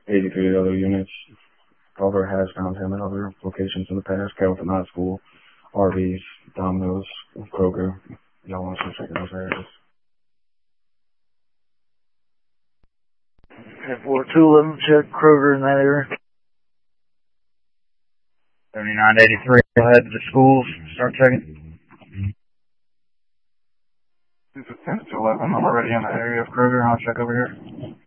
83 other units. Culver has found him in other locations in the past. Carrollton High School, Arby's, Domino's, Kroger. Y'all want to check those areas. 4211, check Kroger in that area. 7983, go ahead to the schools, start checking. This is 10 to 11, I'm already in the area of Kroger, I'll check over here.